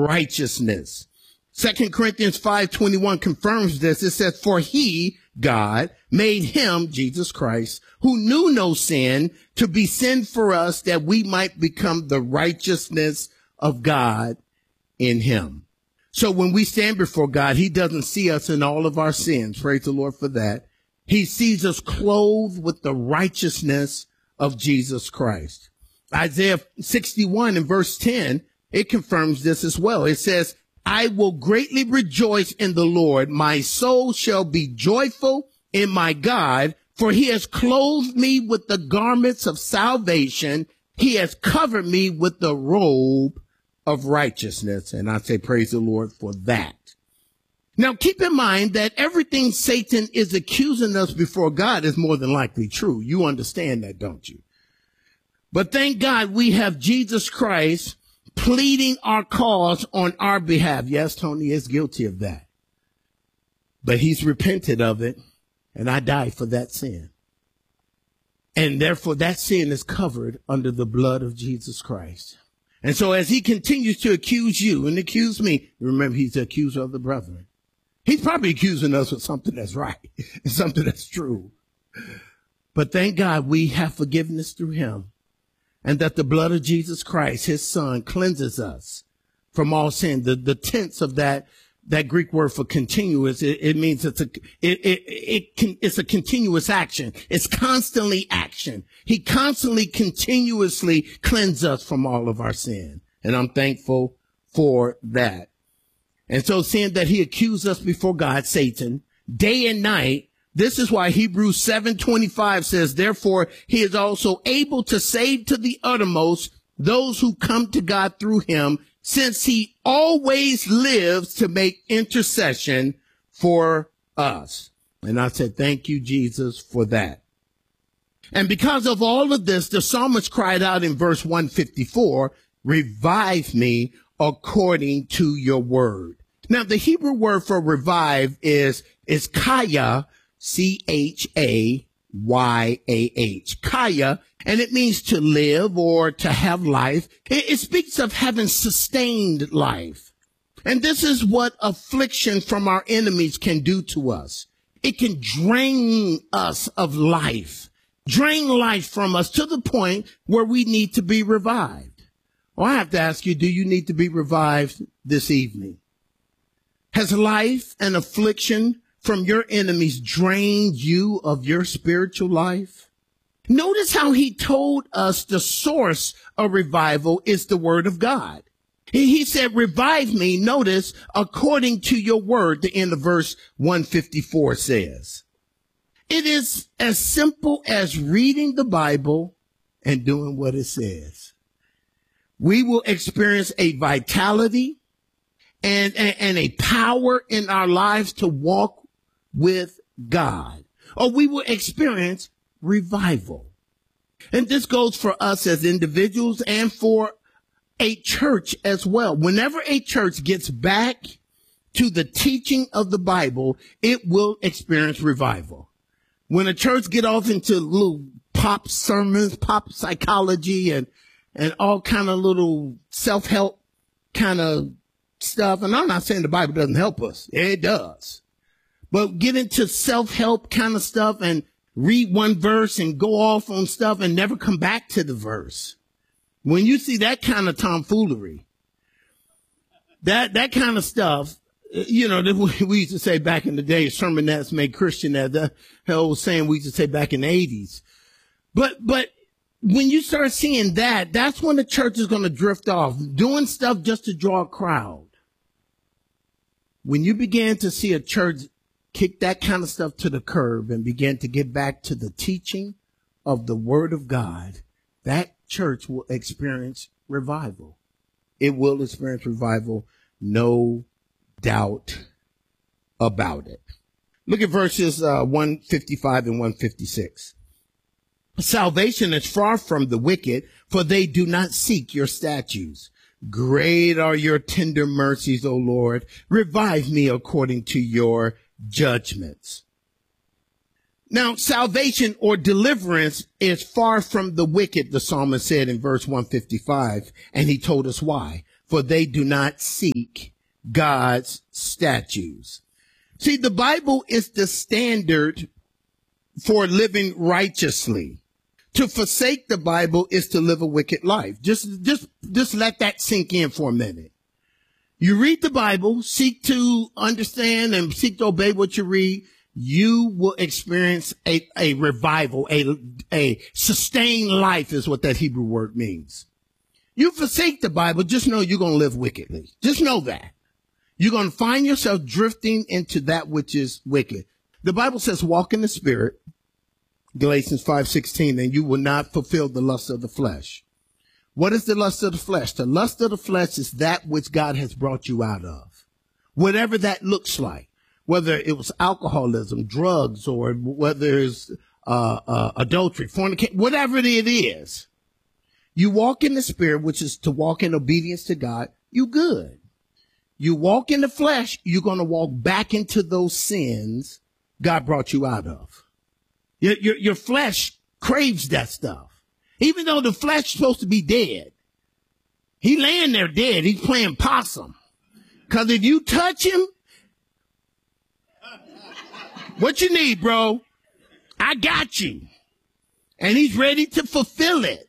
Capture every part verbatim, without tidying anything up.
righteousness. Second Corinthians five twenty-one confirms this. It says, for he, God, made him, Jesus Christ, who knew no sin, to be sin for us, that we might become the righteousness of God in him. So when we stand before God, he doesn't see us in all of our sins. Praise the Lord for that. He sees us clothed with the righteousness of Jesus Christ. Isaiah sixty-one and verse ten, it confirms this as well. It says, I will greatly rejoice in the Lord. My soul shall be joyful in my God, for he has clothed me with the garments of salvation. He has covered me with the robe of righteousness. And I say, praise the Lord for that. Now, keep in mind that everything Satan is accusing us before God is more than likely true. You understand that, don't you? But thank God we have Jesus Christ pleading our cause on our behalf. Yes, Tony is guilty of that. But he's repented of it, and I died for that sin. And therefore, that sin is covered under the blood of Jesus Christ. And so as he continues to accuse you and accuse me, remember, he's the accuser of the brethren. He's probably accusing us of something that's right, something that's true. But thank God we have forgiveness through him, and that the blood of Jesus Christ, his son, cleanses us from all sin. The, the tense of that, that Greek word for continuous, it, it means it's a, it, it, it can, it's a continuous action. It's constantly action. He constantly, continuously cleanses us from all of our sin. And I'm thankful for that. And so seeing that he accused us before God, Satan, day and night, this is why Hebrews seven twenty-five says, therefore, he is also able to save to the uttermost those who come to God through him, since he always lives to make intercession for us. And I said, thank you, Jesus, for that. And because of all of this, the psalmist cried out in verse one fifty-four, revive me according to your word. Now, the Hebrew word for revive is, is kaya, C H A Y A H, kaya, and it means to live or to have life. It, it speaks of having sustained life. And this is what affliction from our enemies can do to us. It can drain us of life, drain life from us to the point where we need to be revived. Well, I have to ask you, do you need to be revived this evening? Has life and affliction from your enemies drained you of your spiritual life? Notice how he told us the source of revival is the word of God. He said, revive me, notice, according to your word, the end of verse one fifty-four says. It is as simple as reading the Bible and doing what it says. We will experience a vitality and, and, and a power in our lives to walk with God, or we will experience revival. And this goes for us as individuals and for a church as well. Whenever a church gets back to the teaching of the Bible, it will experience revival. When a church get off into little pop sermons, pop psychology, and, and all kind of little self-help kind of stuff, and I'm not saying the Bible doesn't help us. It does. But get into self-help kind of stuff and read one verse and go off on stuff and never come back to the verse. When you see that kind of tomfoolery, that, that kind of stuff, you know, we used to say back in the day, sermonettes made Christian, that the old saying we used to say back in the eighties. But, but when you start seeing that, that's when the church is going to drift off, doing stuff just to draw a crowd. When you begin to see a church kick that kind of stuff to the curb and begin to get back to the teaching of the word of God, that church will experience revival. It will experience revival, no doubt about it. Look at verses uh, one fifty-five and one fifty-six. Salvation is far from the wicked, for they do not seek your statutes. Great are your tender mercies, O Lord. Revive me according to your judgments. Now, salvation or deliverance is far from the wicked, the psalmist said in verse one fifty-five, and he told us why. for they do not seek God's statutes. See, the Bible is the standard for living righteously. To forsake the Bible is to live a wicked life. Just, just, just let that sink in for a minute. You read the Bible, seek to understand and seek to obey what you read. You will experience a, a revival, a, a sustained life is what that Hebrew word means. You forsake the Bible, just know you're going to live wickedly. Just know that. You're going to find yourself drifting into that which is wicked. The Bible says, walk in the Spirit, Galatians five sixteen, and you will not fulfill the lust of the flesh. What is the lust of the flesh? The lust of the flesh is that which God has brought you out of, whatever that looks like. Whether it was alcoholism, drugs, or whether it's uh, uh, adultery, fornication, whatever it is, you walk in the Spirit, which is to walk in obedience to God, you good. You walk in the flesh, you're going to walk back into those sins God brought you out of. Your, your, your flesh craves that stuff. Even though the flesh is supposed to be dead. He laying there dead. He's playing possum. Because if you touch him, what you need, bro? I got you. And he's ready to fulfill it.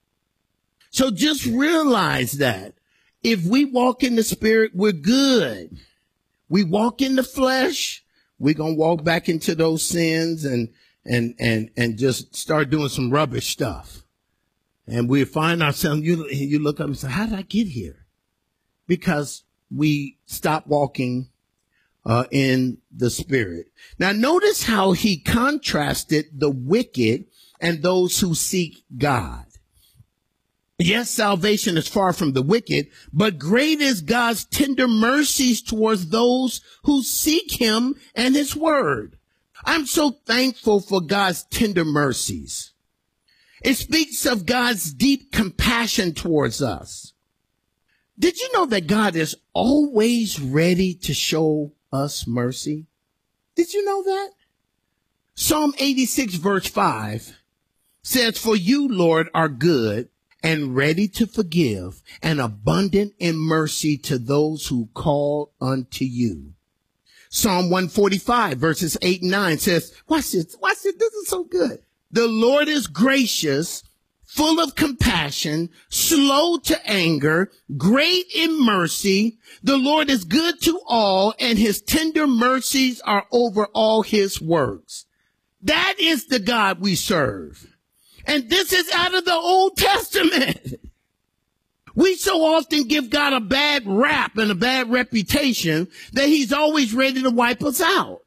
So just realize that if we walk in the Spirit, we're good. We walk in the flesh, we're going to walk back into those sins and, and, and, and just start doing some rubbish stuff. And we find ourselves, you, you look up and say, how did I get here? Because we stopped walking Uh, in the Spirit. Now notice how he contrasted the wicked and those who seek God. Yes, salvation is far from the wicked, but great is God's tender mercies towards those who seek him and his word. I'm so thankful for God's tender mercies. It speaks of God's deep compassion towards us. Did you know that God is always ready to show us mercy? Did you know that? Psalm eighty-six verse five says, for you, Lord, are good and ready to forgive and abundant in mercy to those who call unto you. Psalm one forty-five verses eight and nine says, watch this, watch this, this is so good. The Lord is gracious, full of compassion, slow to anger, great in mercy. The Lord is good to all, and his tender mercies are over all his works. That is the God we serve. And this is out of the Old Testament. We so often give God a bad rap and a bad reputation that he's always ready to wipe us out.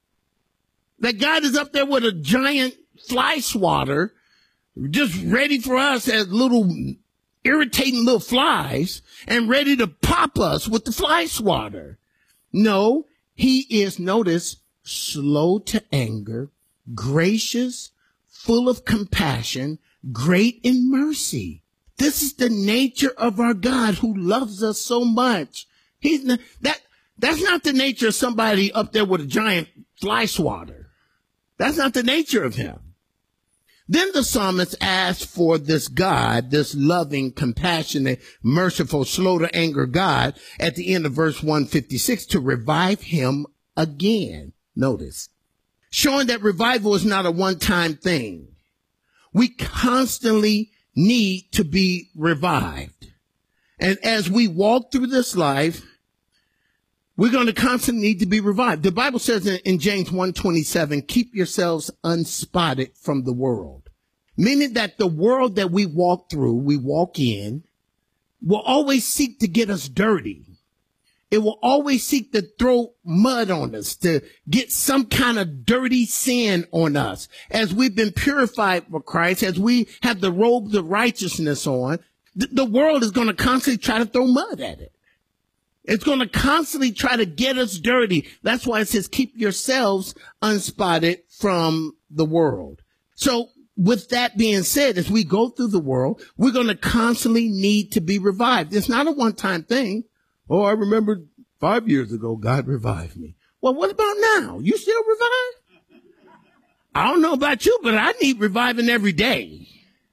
That God is up there with a giant fly swatter, just ready for us as little irritating little flies and ready to pop us with the fly swatter. No, he is, notice, slow to anger, gracious, full of compassion, great in mercy. This is the nature of our God who loves us so much. He's not, that, that's not the nature of somebody up there with a giant fly swatter. That's not the nature of him. Then the psalmist asked for this God, this loving, compassionate, merciful, slow to anger God at the end of verse one fifty-six to revive him again. Notice, showing that revival is not a one-time thing. We constantly need to be revived. And as we walk through this life, we're going to constantly need to be revived. The Bible says in, in James one twenty-seven, keep yourselves unspotted from the world. Meaning that the world that we walk through, we walk in, will always seek to get us dirty. It will always seek to throw mud on us, to get some kind of dirty sin on us. As we've been purified for Christ, as we have the robes of righteousness on, th- the world is going to constantly try to throw mud at it. It's going to constantly try to get us dirty. That's why it says, keep yourselves unspotted from the world. So with that being said, as we go through the world, we're going to constantly need to be revived. It's not a one-time thing. Oh, I remember five years ago, God revived me. Well, what about now? You still revived? I don't know about you, but I need reviving every day.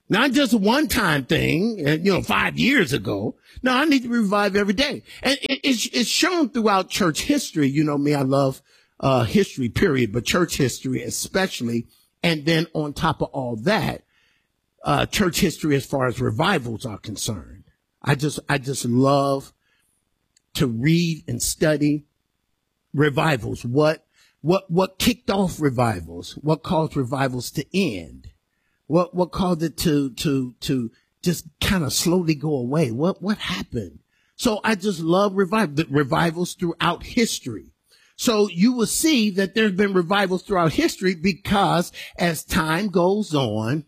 Not just a one-time thing, you know, five years ago. No, I need to be revived every day. And it, it's, it's shown throughout church history. You know me, I love uh history, period, but church history especially. And then on top of all that, uh church history as far as revivals are concerned. I just, I just love to read and study revivals. What, what, what kicked off revivals? What caused revivals to end? What, what caused it to, to, to just kind of slowly go away? What, what happened? So I just love revival, revivals throughout history. So you will see that there's been revivals throughout history because as time goes on,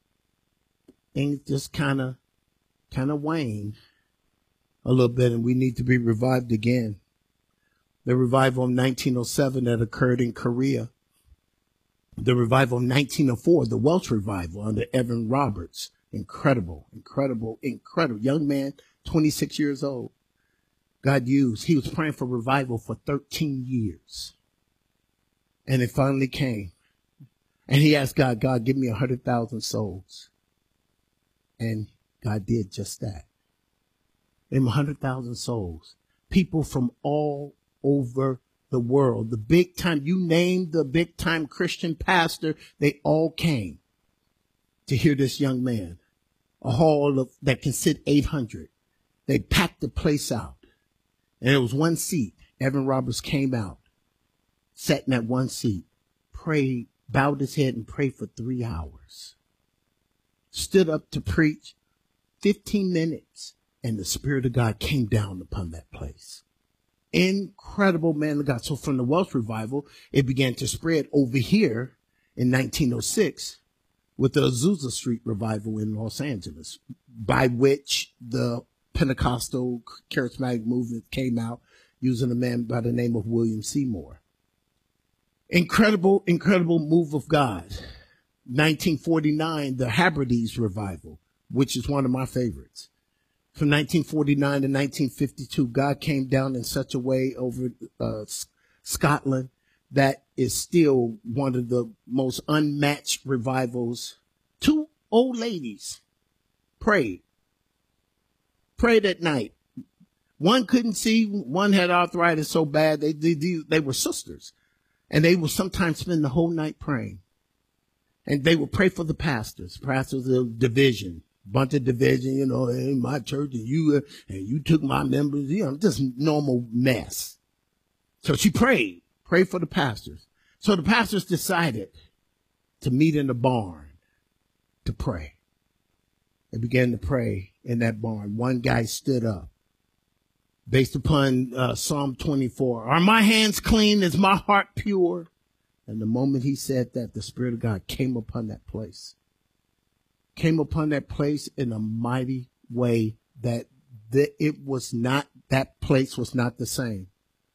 things just kind of, kind of wane a little bit, and we need to be revived again. The revival of nineteen oh seven that occurred in Korea. The revival of nineteen oh four, the Welsh revival under Evan Roberts. Incredible, incredible, incredible. Young man, twenty-six years old. God used. He was praying for revival for thirteen years. And it finally came. And he asked God, God, give me one hundred thousand souls. And God did just that. Gave him one hundred thousand souls. People from all over the world. The big time, you named the big time Christian pastor, they all came to hear this young man. A hall of, that can sit eight hundred. They packed the place out. And it was one seat. Evan Roberts came out, sat in that one seat, prayed, bowed his head and prayed for three hours. Stood up to preach fifteen minutes, and the Spirit of God came down upon that place. Incredible man of God. So from the Welsh revival, it began to spread over here in nineteen oh six with the Azusa Street revival in Los Angeles, by which the Pentecostal charismatic movement came out using a man by the name of William Seymour. Incredible, incredible move of God. nineteen forty-nine, the Hebrides revival, which is one of my favorites. From nineteen forty-nine to nineteen fifty-two, God came down in such a way over uh, Scotland that is still one of the most unmatched revivals. Two old ladies prayed. Prayed at night. One couldn't see. One had arthritis so bad they, they they were sisters, and they would sometimes spend the whole night praying. And they would pray for the pastors, pastors of division, bunch of division. You know, in my church, and you uh, and you took my members. You know, just normal mess. So she prayed, prayed for the pastors. So the pastors decided to meet in the barn to pray. They began to pray in that barn. One guy stood up based upon uh, Psalm twenty-four. Are my hands clean? Is my heart pure? And the moment he said that, the Spirit of God came upon that place. Came upon that place in a mighty way that the, it was not, that place was not the same.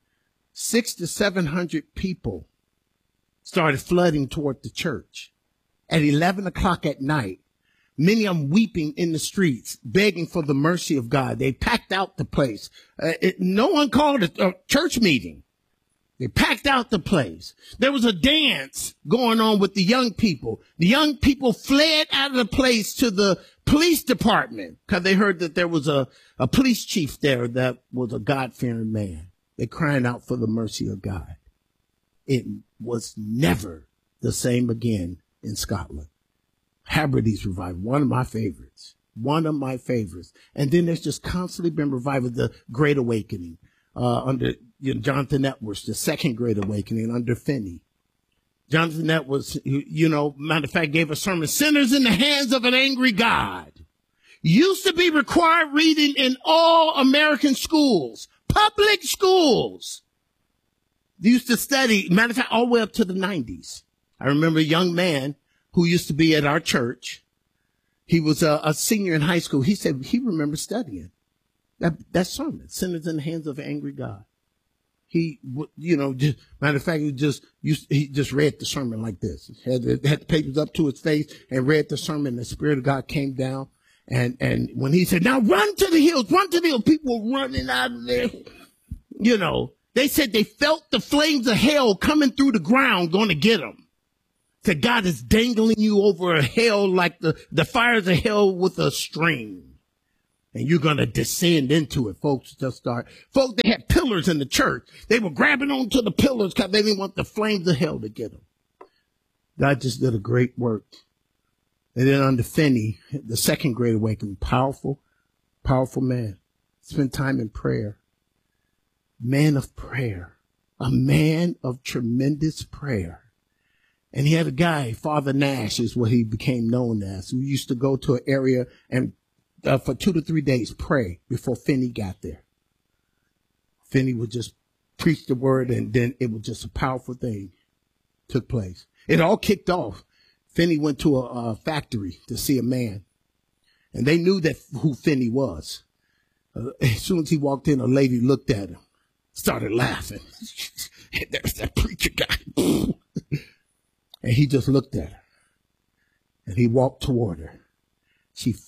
Six to seven hundred people started flooding toward the church at eleven o'clock at night. Many of them weeping in the streets, begging for the mercy of God. They packed out the place. Uh, it, no one called a, a church meeting. They packed out the place. There was a dance going on with the young people. The young people fled out of the place to the police department because they heard that there was a, a police chief there that was a God-fearing man. They're crying out for the mercy of God. It was never the same again in Scotland. Hebrides revival, one of my favorites, one of my favorites. And then there's just constantly been revival, the Great Awakening, uh, under you know, Jonathan Edwards, the Second Great Awakening under Finney. Jonathan Edwards, you know, matter of fact, gave a sermon, Sinners in the Hands of an Angry God. Used to be required reading in all American schools, public schools. They used to study, matter of fact, all the way up to the nineties. I remember a young man who used to be at our church. He was a, a senior in high school. He said he remembers studying that, that sermon, Sinners in the Hands of an Angry God. He, you know, just, matter of fact, he just used, he just read the sermon like this. Had, had the papers up to his face and read the sermon. The Spirit of God came down. And, and when he said, now run to the hills, run to the hills, people were running out of there. You know, they said they felt the flames of hell coming through the ground going to get them. So God is dangling you over a hell like the, the fires of hell with a string. And you're going to descend into it. Folks just start. Folks, they had pillars in the church. They were grabbing onto the pillars because they didn't want the flames of hell to get them. God just did a great work. And then under Finney, the second great awakening, powerful, powerful man. Spend time in prayer. Man of prayer. A man of tremendous prayer. And he had a guy, Father Nash is what he became known as, who used to go to an area and Uh, for two to three days, pray before Finney got there. Finney would just preach the word, and then it was just a powerful thing took place. It all kicked off. Finney went to a, a factory to see a man, and they knew that who Finney was. Uh, as soon as he walked in, a lady looked at him, started laughing. There's that preacher guy. And he just looked at her, and he walked toward her. She